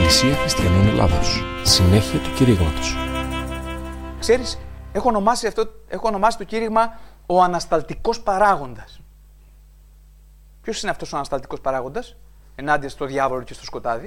Εκκλησία Χριστιανών Ελλάδος. Συνέχεια του κηρύγματος. Ξέρεις, έχω ονομάσει το κήρυγμα ο ανασταλτικός παράγοντας. Ποιος είναι αυτός ο ανασταλτικός παράγοντας ενάντια στο διάβολο και στο σκοτάδι?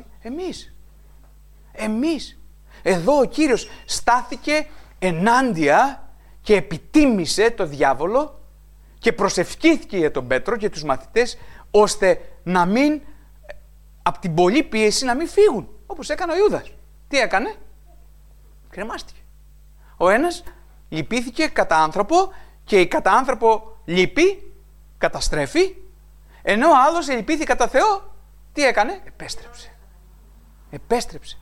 Εμείς. Εδώ ο Κύριος στάθηκε ενάντια και επιτίμησε το διάβολο και προσευχήθηκε για τον Πέτρο και τους μαθητές, ώστε να μην, από την πολλή πίεση, να μην φύγουν, όπως έκανε ο Ιούδας. Τι έκανε? Κρεμάστηκε. Ο ένας λυπήθηκε κατά άνθρωπο και η κατά άνθρωπο λύπη, καταστρέφει, ενώ ο άλλος λυπήθηκε κατά Θεό. Τι έκανε? Επέστρεψε.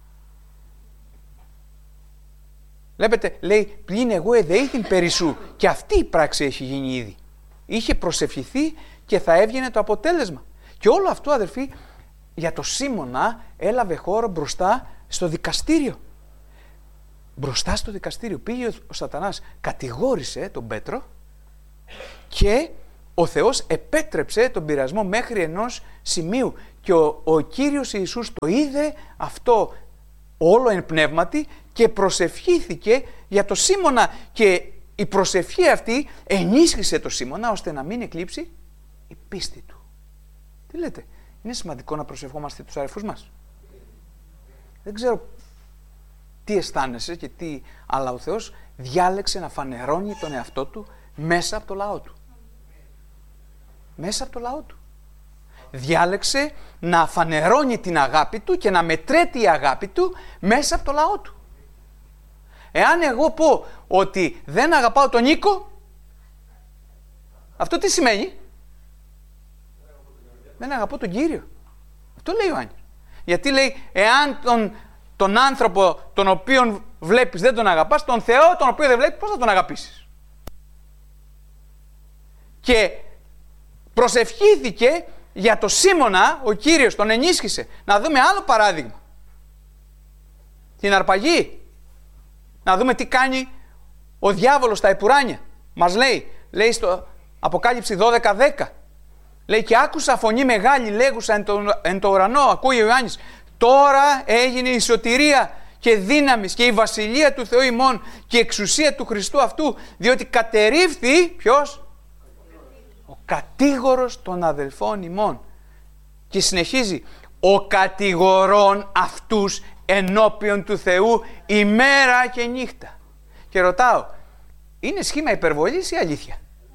Βλέπετε, λέει, πλην εγώ εδεήθην περί σου, και αυτή η πράξη έχει γίνει ήδη. Είχε προσευχηθεί και θα έβγαινε το αποτέλεσμα. Και όλο αυτό, αδερφοί, για το Σίμωνα έλαβε χώρο μπροστά στο δικαστήριο. Μπροστά στο δικαστήριο πήγε ο Σατανάς, κατηγόρησε τον Πέτρο και ο Θεός επέτρεψε τον πειρασμό μέχρι ενός σημείου. Και ο Κύριος Ιησούς το είδε αυτό όλο εν πνεύματι και προσευχήθηκε για το Σίμωνα, και η προσευχή αυτή ενίσχυσε το Σίμωνα ώστε να μην εκλείψει η πίστη του. Τι λέτε, είναι σημαντικό να προσευχόμαστε τους αδερφούς μας? Δεν ξέρω τι αισθάνεσαι και τι, αλλά ο Θεός διάλεξε να φανερώνει τον εαυτό του μέσα από το λαό του. Μέσα από το λαό του. Διάλεξε να φανερώνει την αγάπη του και να μετρέπει η αγάπη του μέσα από το λαό του. Εάν εγώ πω ότι δεν αγαπάω τον Νίκο, αυτό τι σημαίνει? Δεν αγαπώ τον Κύριο. Αυτό λέει ο Άγγελος. Γιατί λέει, εάν τον άνθρωπο τον οποίον βλέπεις δεν τον αγαπάς, τον Θεό τον οποίο δεν βλέπεις, πώς θα τον αγαπήσεις? Και προσευχήθηκε για το Σίμωνα, ο Κύριος τον ενίσχυσε. Να δούμε άλλο παράδειγμα. Την αρπαγή. Να δούμε τι κάνει ο διάβολος στα επουράνια. Μας λέει στο Αποκάλυψη 12:10. Λέει, και άκουσα φωνή μεγάλη λέγουσα εν το ουρανό, ακούει ο Ιωάννης, τώρα έγινε η σωτηρία και δύναμις και η βασιλεία του Θεού ημών και η εξουσία του Χριστού αυτού, διότι κατερρίφθη, ποιος? Ο κατήγορος των αδελφών ημών. Και συνεχίζει, ο κατηγορών αυτούς ενώπιον του Θεού ημέρα και νύχτα. Και ρωτάω, είναι σχήμα υπερβολής ή αλήθεια?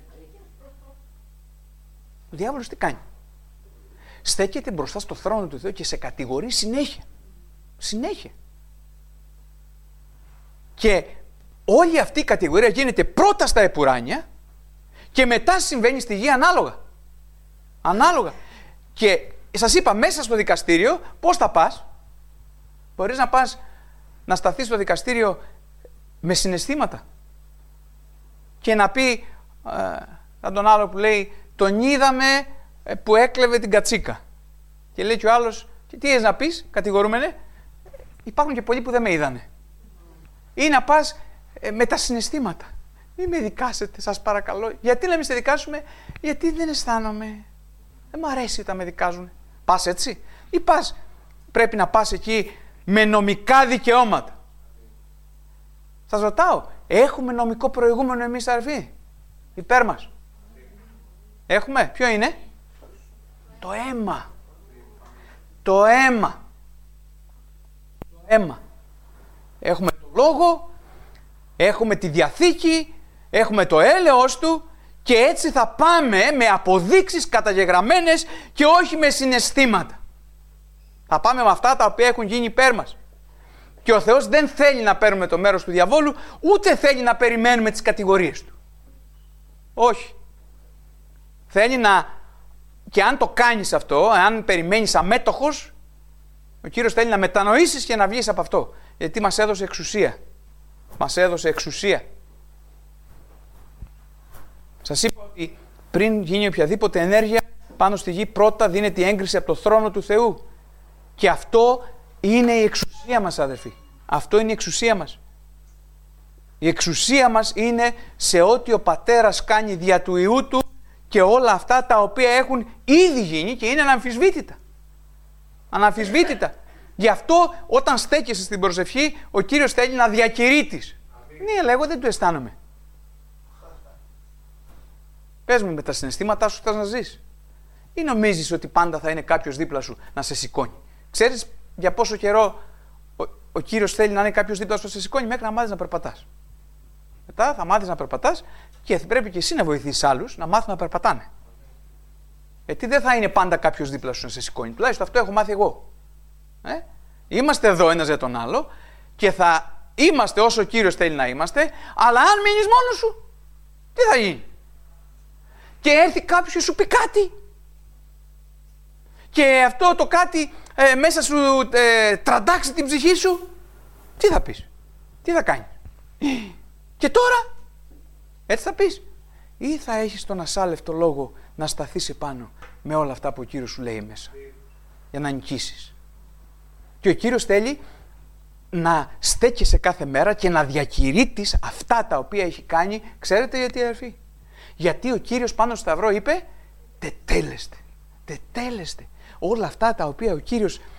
Ο διάβολος τι κάνει? Στέκεται μπροστά στο θρόνο του Θεού και σε κατηγορεί συνέχεια. Και όλη αυτή η κατηγορία γίνεται πρώτα στα επουράνια και μετά συμβαίνει στη γη ανάλογα. Και σας είπα, μέσα στο δικαστήριο πώς θα πας? Μπορείς να πας να σταθείς στο δικαστήριο με συναισθήματα και να πει σαν τον άλλο που λέει, τον είδαμε που έκλεβε την κατσίκα. Και λέει και ο άλλος, και τι έχεις να πεις, κατηγορούμενε? Υπάρχουν και πολλοί που δεν με είδανε. Ή να πας με τα συναισθήματα. Μην με δικάσετε, σας παρακαλώ. Γιατί να μην σε δικάσουμε? Γιατί δεν αισθάνομαι. Δεν μου αρέσει όταν με δικάζουν. Πας έτσι? Ή πρέπει να πας εκεί με νομικά δικαιώματα? Σας ρωτάω, έχουμε νομικό προηγούμενο εμείς, αδερφοί, υπέρ μας? Έχουμε? Ποιο είναι? Το αίμα. Έχουμε το λόγο, έχουμε τη Διαθήκη, έχουμε το έλεος του, και έτσι θα πάμε με αποδείξεις καταγεγραμμένες και όχι με συναισθήματα. Θα πάμε με αυτά τα οποία έχουν γίνει υπέρ μας. Και ο Θεός δεν θέλει να παίρνουμε το μέρος του διαβόλου, ούτε θέλει να περιμένουμε τις κατηγορίες του. Όχι. Θέλει και αν το κάνεις αυτό, αν περιμένεις αμέτωχος, ο Κύριος θέλει να μετανοήσεις και να βγεις από αυτό. Γιατί μας έδωσε εξουσία. Σας είπα ότι πριν γίνει οποιαδήποτε ενέργεια πάνω στη γη, πρώτα δίνεται η έγκριση από το θρόνο του Θεού. Και αυτό είναι η εξουσία μας, αδερφοί. Αυτό είναι η εξουσία μας. Η εξουσία μας είναι σε ό,τι ο Πατέρας κάνει δια του Υιού Του και όλα αυτά τα οποία έχουν ήδη γίνει και είναι αναμφισβήτητα. Γι' αυτό όταν στέκεσαι στην προσευχή, ο Κύριος θέλει να διακηρύττεις. Ναι, αλλά εγώ δεν το αισθάνομαι. Πες μου, με τα συναισθήματά σου θες να ζεις? Ή νομίζεις ότι πάντα θα είναι κάποιος δίπλα σου να σε σηκώνει? Ξέρεις για πόσο καιρό ο Κύριος θέλει να είναι κάποιος δίπλα σου να σε σηκώνει? Μέχρι να μάθεις να περπατάς. Μετά θα μάθεις να περπατάς και θα πρέπει και εσύ να βοηθήσεις άλλους να μάθουν να περπατάνε. Γιατί δεν θα είναι πάντα κάποιος δίπλα σου να σε σηκώνει. Τουλάχιστον αυτό έχω μάθει εγώ. Είμαστε εδώ ένας για τον άλλο και θα είμαστε όσο ο Κύριος θέλει να είμαστε, αλλά αν μείνεις μόνος σου, τι θα γίνει? Και έρθει κάποιος και σου πει κάτι. Και αυτό το κάτι μέσα σου τραντάξει την ψυχή σου. Τι θα πεις? Τι θα κάνεις? Και τώρα? Έτσι θα πεις? Ή θα έχεις τον ασάλευτο λόγο να σταθείς επάνω με όλα αυτά που ο Κύριος σου λέει μέσα, για να νικήσεις? Και ο Κύριος θέλει να στέκεσαι κάθε μέρα και να διακηρύττεις αυτά τα οποία έχει κάνει. Ξέρετε γιατί, αδερφοί? Γιατί ο Κύριος πάνω στο σταυρό είπε τετέλεστε, τετέλεστε. Όλα αυτά τα οποία ο Κύριος